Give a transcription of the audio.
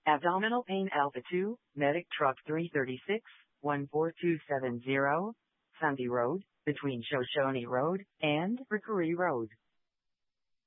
Abdominal pain Alpha 2, Medic Truck 336, 14270, Sandy Road, between Shoshone Road and Rickery Road.